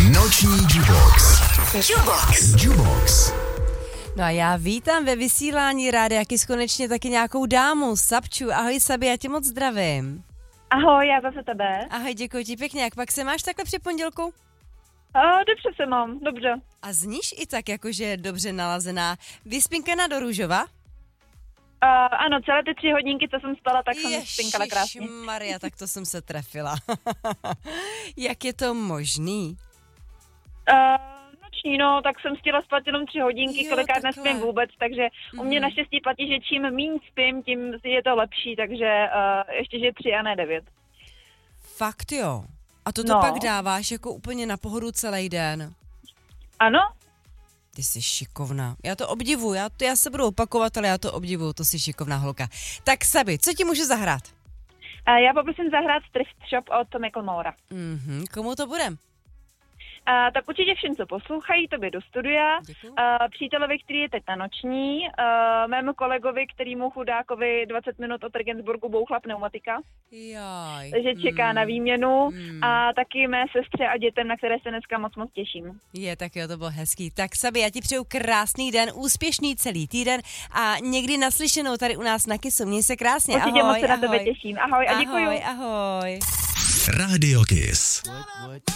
Noční Jubox. Jubox. No a já vítám ve vysílání Rádia Kiss konečně taky nějakou dámu, Sabču. Ahoj Sabi, já tě moc zdravím. Ahoj, já zase tebe. Ahoj, děkuji ti pěkně. Jak pak se máš takhle při pondělku? Dobře se mám, dobře. A zníš i tak jakože dobře nalazená. Vyspinkaná do růžova? Ano, celé ty 3 hodinky, co jsem spala, tak jsem spinkala krásně. Maria, tak to jsem se trefila. Jak je to možný? Noční, no, tak jsem stihla spát jenom 3 hodinky, kolikrát nespím vůbec, takže u mě naštěstí platí, že čím míň spím, tím je to lepší, takže ještě, že 3 a ne 9. Fakt jo. A to pak dáváš jako úplně na pohodu celý den? Ano. Ty jsi šikovná. Já to obdivuju, já se budu opakovat, ale já to obdivuju, to jsi šikovná holka. Tak Sabi, co ti můžu zahrát? Já poprosím zahrát Thrift Shop od Macklemora. Komu to bude? Tak určitě všem, co poslouchají, tobě do studia, přítelovi, který je teď na noční, mému kolegovi, kterýmu chudákovi 20 minut od Regensburgu bouchla pneumatika, takže čeká na výměnu a taky mé sestře a dětem, na které se dneska moc těším. Tak jo, to bylo hezký. Tak Sabi, já ti přeju krásný den, úspěšný celý týden a někdy naslyšenou tady u nás na Kissu. Měj se krásně, určitě ahoj. Moc se na tebe těším, ahoj a děkuju. Ahoj. Radio Kiss.